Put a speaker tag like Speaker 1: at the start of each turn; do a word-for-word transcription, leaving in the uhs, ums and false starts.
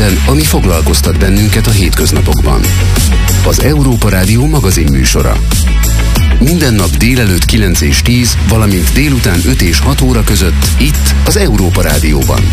Speaker 1: minden, ami foglalkoztat bennünket a hétköznapokban. Az Európa Rádió magazin műsora. Minden nap délelőtt kilenc és tíz, valamint délután öt és hat óra között itt az Európa Rádióban.